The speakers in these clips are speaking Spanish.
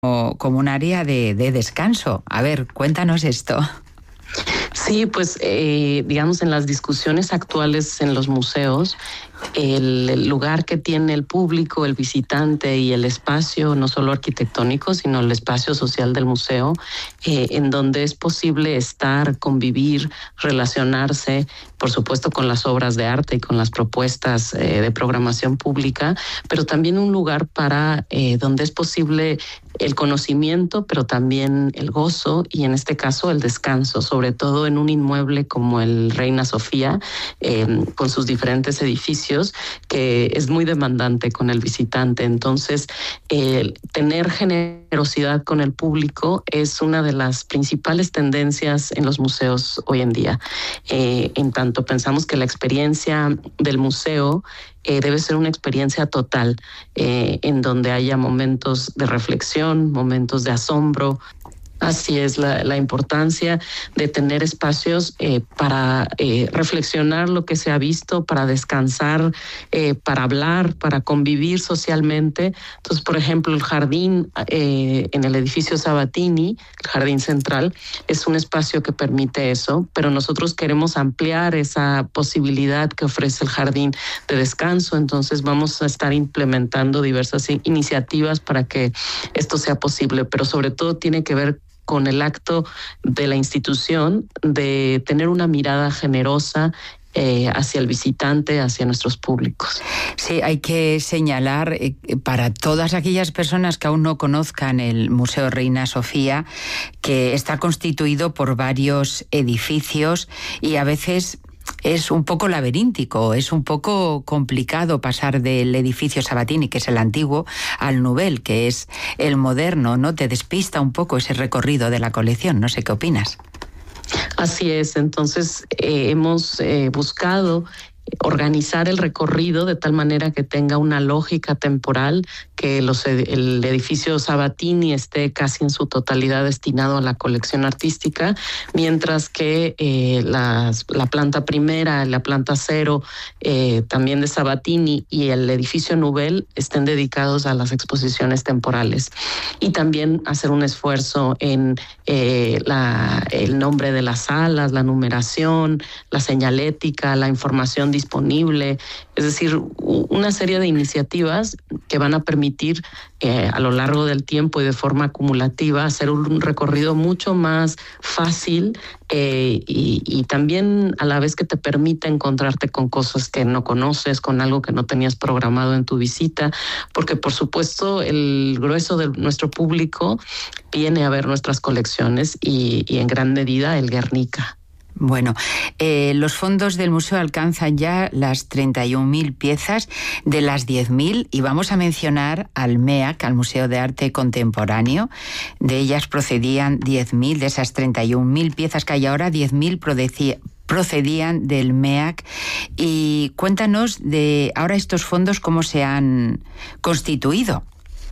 como un área de descanso. A ver, cuéntanos esto. Sí, pues digamos, en las discusiones actuales en los museos, el lugar que tiene el público, el visitante y el espacio, no solo arquitectónico, sino el espacio social del museo, en donde es posible estar, convivir, relacionarse, por supuesto con las obras de arte y con las propuestas de programación pública, pero también un lugar para donde es posible el conocimiento, pero también el gozo y en este caso el descanso, sobre todo en un inmueble como el Reina Sofía, con sus diferentes edificios, que es muy demandante con el visitante. Entonces, tener generosidad con el público es una de las principales tendencias en los museos hoy en día. En tanto pensamos que la experiencia del museo debe ser una experiencia total, en donde haya momentos de reflexión, momentos de asombro. Así es la importancia de tener espacios para reflexionar lo que se ha visto, para descansar, para hablar, para convivir socialmente. Entonces, por ejemplo, el jardín en el edificio Sabatini, el jardín central, es un espacio que permite eso, pero nosotros queremos ampliar esa posibilidad que ofrece el jardín de descanso. Entonces, vamos a estar implementando diversas iniciativas para que esto sea posible, pero sobre todo tiene que ver con el acto de la institución de tener una mirada generosa hacia el visitante, hacia nuestros públicos. Sí, hay que señalar para todas aquellas personas que aún no conozcan el Museo Reina Sofía, que está constituido por varios edificios y a veces es un poco laberíntico, es un poco complicado pasar del edificio Sabatini, que es el antiguo, al Nouvel, que es el moderno, ¿no? Te despista un poco ese recorrido de la colección, no sé qué opinas. Así es, entonces hemos buscado organizar el recorrido de tal manera que tenga una lógica temporal, que el edificio Sabatini esté casi en su totalidad destinado a la colección artística, mientras que la planta primera, la planta cero, también de Sabatini, y el edificio Nouvel estén dedicados a las exposiciones temporales. Y también hacer un esfuerzo en el nombre de las salas, la numeración, la señalética, la información disponible, es decir, una serie de iniciativas que van a permitir a lo largo del tiempo y de forma acumulativa hacer un recorrido mucho más fácil y también a la vez que te permite encontrarte con cosas que no conoces, con algo que no tenías programado en tu visita, porque por supuesto el grueso de nuestro público viene a ver nuestras colecciones y en gran medida el Guernica. Bueno, los fondos del museo alcanzan ya las 31.000 piezas de las 10.000 y vamos a mencionar al MEAC, al Museo de Arte Contemporáneo. De ellas procedían 10.000, de esas 31.000 piezas que hay ahora, 10.000 procedían del MEAC. Y cuéntanos de ahora estos fondos, cómo se han constituido.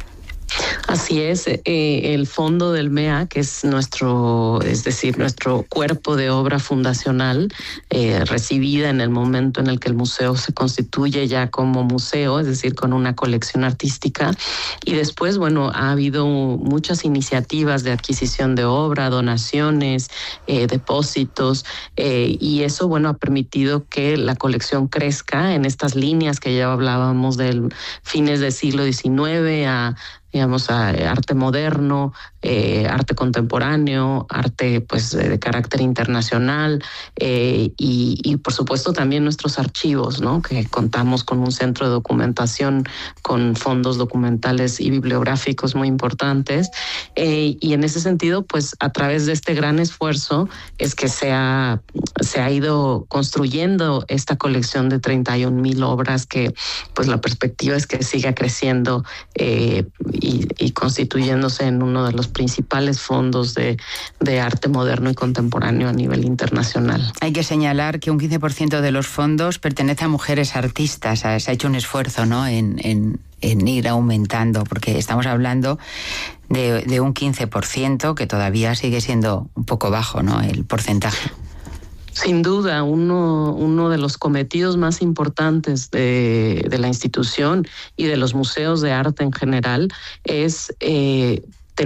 Así es, el fondo del MEA, que es nuestro cuerpo de obra fundacional, recibida en el momento en el que el museo se constituye ya como museo, es decir, con una colección artística. Y después, bueno, ha habido muchas iniciativas de adquisición de obra, donaciones, depósitos, y eso, bueno, ha permitido que la colección crezca en estas líneas que ya hablábamos del fines del siglo XIX a arte moderno, arte contemporáneo, arte pues de carácter internacional, y por supuesto también nuestros archivos, ¿no? Que contamos con un centro de documentación con fondos documentales y bibliográficos muy importantes, y en ese sentido pues a través de este gran esfuerzo es que se ha ido construyendo esta colección de 31.000 obras que pues la perspectiva es que siga creciendo y constituyéndose en uno de los principales fondos de arte moderno y contemporáneo a nivel internacional. Hay que señalar que un 15% de los fondos pertenece a mujeres artistas. Se ha hecho un esfuerzo, ¿no?, en ir aumentando, porque estamos hablando de un 15%, que todavía sigue siendo un poco bajo, ¿no?, el porcentaje. Sin duda, uno de los cometidos más importantes de la institución y de los museos de arte en general es